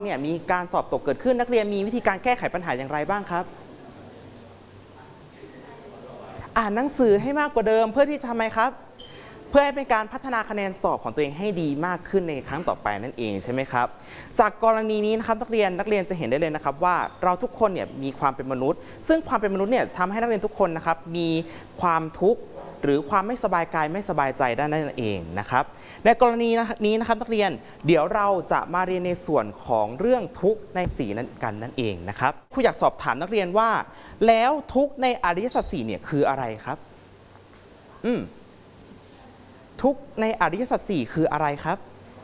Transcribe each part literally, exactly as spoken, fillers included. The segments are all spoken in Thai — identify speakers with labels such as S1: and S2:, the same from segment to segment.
S1: เนี่ยมีการสอบตกเกิดขึ้นนักเรียนมีวิธีการแก้ไขปัญหาอย่างไรบ้างครับอ่านหนังสือให้มากกว่าเดิมเพื่อที่จะทำไมครับเพื่อให้เป็นการพัฒนาคะแนนสอบของตัวเองให้ดีมากขึ้นในครั้งต่อไปนั่นเองใช่ไหมครับจากกรณีนี้นะครับนักเรียนนักเรียนจะเห็นได้เลยนะครับว่าเราทุกคนเนี่ยมีความเป็นมนุษย์ซึ่งความเป็นมนุษย์เนี่ยทำให้นักเรียนทุกคนนะครับมีความทุกข์หรือความไม่สบายกายไม่สบายใจได้นั่นเองนะครับในกรณีนี้นะครับนักเรียนเดี๋ยวเราจะมาเรียนในส่วนของเรื่องทุกข์ในสี่นั้นกันนั่นเองนะครับครูอยากสอบถามนักเรียนว่าแล้วทุกข์ในอริยสัจสี่เนี่ยคืออะไรครับอืมทุกข์ในอริยสัจสี่คืออะไรครับ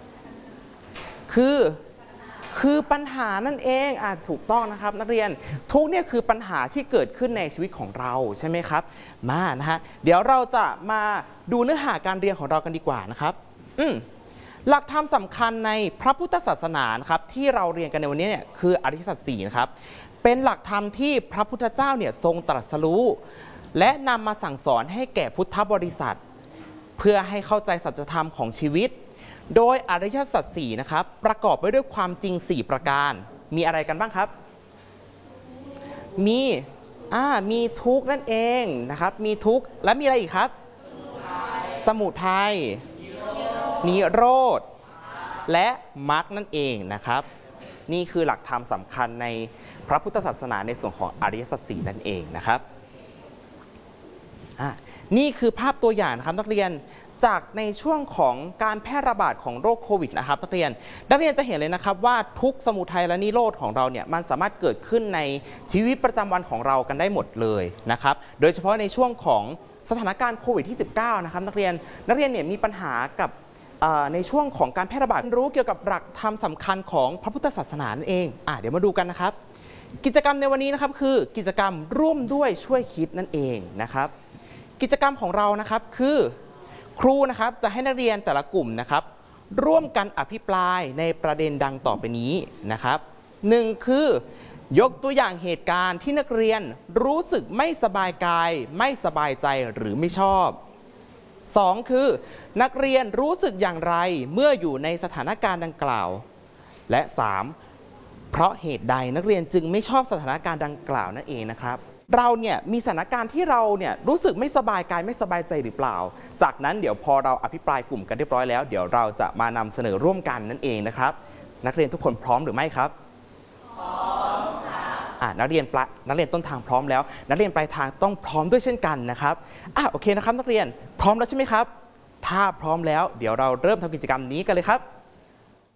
S1: คือคือปัญหานั่นเองอ่ะถูกต้องนะครับนักเรียนทุกข์เนี่ยคือปัญหาที่เกิดขึ้นในชีวิตของเราใช่ไหมครับมานะฮะเดี๋ยวเราจะมาดูเนื้อหาการเรียนของเรากันดีกว่านะครับอืมหลักธรรมสำคัญในพระพุทธศาสนานะครับที่เราเรียนกันในวันนี้เนี่ยคืออริยสัจสี่นะครับเป็นหลักธรรมที่พระพุทธเจ้าเนี่ยทรงตรัสรู้และนำมาสั่งสอนให้แก่พุทธบริษัทเพื่อให้เข้าใจสัจธรรมของชีวิตโดยอริยสัจสี่นะครับประกอบไปด้วยความจริงสี่ประการมีอะไรกันบ้างครับมีอ่ามีทุกข์นั่นเองนะครับมีทุกข์และมีอะไรอีกครับสมุทัยนิโรธและมรรคนั่นเองนะครับนี่คือหลักธรรมสำคัญในพระพุทธศาสนาในส่วนของอริยสัจสี่นั่นเองนะครับอ่านี่คือภาพตัวอย่างนะครับนักเรียนจากในช่วงของการแพร่ระบาดของโรคโควิดนะครับนักเรียนนักเรียนจะเห็นเลยนะครับว่าทุกสมุทัยและนิโรธของเราเนี่ยมันสามารถเกิดขึ้นในชีวิตประจำวันของเรากันได้หมดเลยนะครับโดยเฉพาะในช่วงของสถานการณ์โควิดที่สิบเก้านะครับนักเรียนนักเรียนเนี่ยมีปัญหากับในช่วงของการแพร่ระบาดรู้เกี่ยวกับหลักธรรมสำคัญของพระพุทธศาสนานั่นเองอ่ะเดี๋ยวมาดูกันนะครับกิจกรรมในวันนี้นะครับคือกิจกรรมร่วมด้วยช่วยคิดนั่นเองนะครับกิจกรรมของเรานะครับคือครูนะครับจะให้นักเรียนแต่ละกลุ่มนะครับร่วมกันอภิปรายในประเด็นดังต่อไปนี้นะครับหนึ่งคือยกตัวอย่างเหตุการณ์ที่นักเรียนรู้สึกไม่สบายกายไม่สบายใจหรือไม่ชอบสองคือนักเรียนรู้สึกอย่างไรเมื่ออยู่ในสถานการณ์ดังกล่าวและสามเพราะเหตุใดนักเรียนจึงไม่ชอบสถานการณ์ดังกล่าวนั่นเองนะครับเราเนี่ยมีสถานการณ์ที่เราเนี่ยรู้สึกไม่สบายกายไม่สบายใจหรือเปล่าจากนั้นเดี๋ยวพอเราอภิปรายกลุ่มกันเรียบร้อยแล้วเดี๋ยวเราจะมานำเสนอร่วมกันนั่นเองนะครับนักเรียนทุกคนพร้อมหรือไม่ครับพร้อมค่ะอ่านักเรียนปลายนักเรียนต้นทางพร้อมแล้วนักเรียนปลายทางต้องพร้อมด้วยเช่นกันนะครับอ่ะโอเคนะครับนักเรียนพร้อมแล้วใช่ไหมครับถ้าพร้อมแล้วเดี๋ยวเราเริ่มทำกิจกรรมนี้กันเลยครับ